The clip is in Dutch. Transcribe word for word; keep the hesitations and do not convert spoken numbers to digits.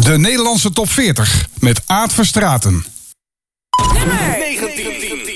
De Nederlandse top veertig met Aad Verstraeten. Nummer negentien.